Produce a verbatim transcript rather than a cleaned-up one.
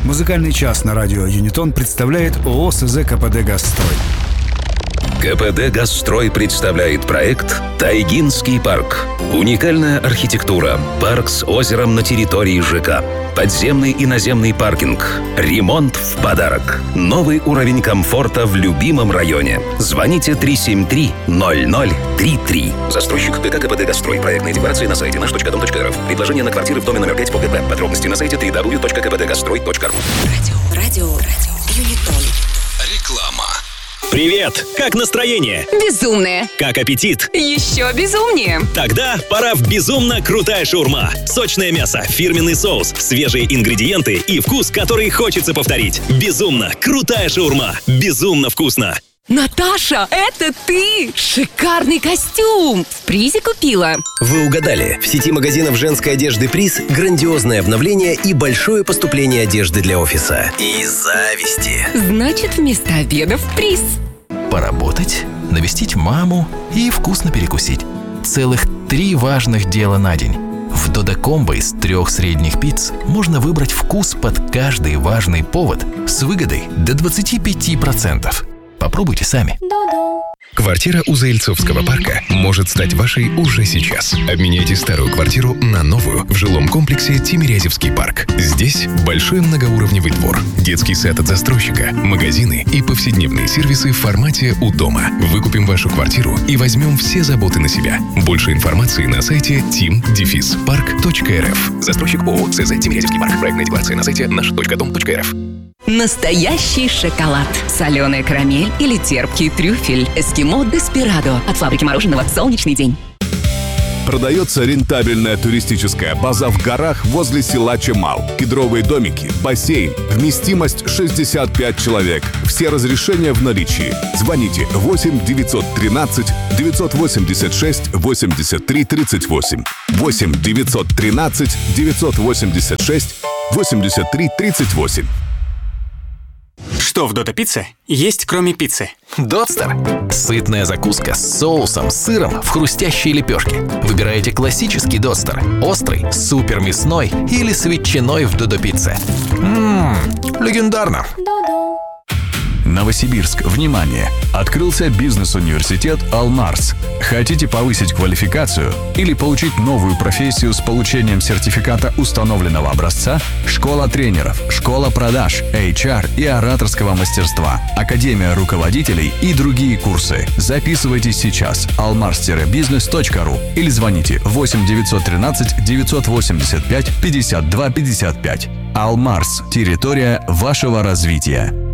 Музыкальный час на радио Юнитон представляет ООО СЗ КПД «Газстрой». КПД «Газстрой» представляет проект «Тайгинский парк». Уникальная архитектура, парк с озером на территории ЖК, подземный и наземный паркинг, ремонт в подарок, новый уровень комфорта в любимом районе. Звоните три семь три ноль ноль три три. Застройщик ГК КПД «Газстрой». Проектные декларации на сайте наш точка дом точка эр эф. Предложение на квартиры в доме номер пять по ГП. Подробности на сайте дабл ю дабл ю дабл ю точка кэ пэ дэ газстрой точка ру. Радио, радио, радио, Юнитон. Реклама. Привет! Как настроение? Безумное. Как аппетит? Еще безумнее. Тогда пора в безумно крутая шаурма. Сочное мясо, фирменный соус, свежие ингредиенты и вкус, который хочется повторить. Безумно крутая шаурма. Безумно вкусно. Наташа, это ты! Шикарный костюм! В призе купила. Вы угадали. В сети магазинов женской одежды «Приз» грандиозное обновление и большое поступление одежды для офиса. И зависти. Значит, вместо обеда в приз. Поработать, навестить маму и вкусно перекусить. Целых три важных дела на день. В Додо-комбо из трех средних пиц можно выбрать вкус под каждый важный повод с выгодой до двадцать пять процентов. Попробуйте сами. Квартира у Заильцовского парка может стать вашей уже сейчас. Обменяйте старую квартиру на новую в жилом комплексе Тимирязевский парк. Здесь большой многоуровневый двор, детский сад от застройщика, магазины и повседневные сервисы в формате «У дома». Выкупим вашу квартиру и возьмем все заботы на себя. Больше информации на сайте тим парк точка эр эф. Застройщик ООО СЗ Тимирязевский парк. Проектная декларация на сайте наш точка дом точка эр эф. Настоящий шоколад. Соленая карамель или терпкий трюфель. Эскимо Деспирадо. От фабрики мороженого «Солнечный день». Продается рентабельная туристическая база в горах возле села Чемал. Кедровые домики, бассейн, вместимость шестьдесят пять человек. Все разрешения в наличии. Звоните восемь девятьсот тринадцать девятьсот восемьдесят шесть восемьдесят три тридцать восемь. восемь девятьсот тринадцать девятьсот восемьдесят шесть восемьдесят три тридцать восемь. Что в Додо Пицце есть, кроме пиццы? Дотстер. Сытная закуска с соусом, сыром в хрустящей лепешке. Выбираете классический Дотстер, острый, супер мясной или с ветчиной в Додо Пицце. Ммм, легендарно. Новосибирск, внимание! Открылся бизнес-университет «Алмарс». Хотите повысить квалификацию или получить новую профессию с получением сертификата установленного образца? Школа тренеров, школа продаж, эйч ар и ораторского мастерства, академия руководителей и другие курсы. Записывайтесь сейчас. алмарс бизнес точка ру или звоните восемь девятьсот тринадцать девятьсот восемьдесят пять пятьдесят два пятьдесят пять. «Алмарс» – территория вашего развития.